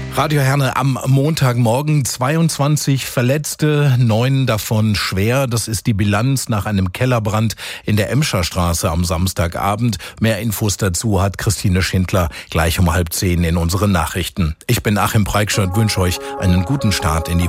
Radio Herne am Montagmorgen, 22 Verletzte, 9 davon schwer. Das ist die Bilanz nach einem Kellerbrand in der Emscher-Straße am Samstagabend. Mehr Infos dazu hat Christine Schindler gleich um 9:30 in unseren Nachrichten. Ich bin Achim Preikschat, wünsche euch einen guten Start in die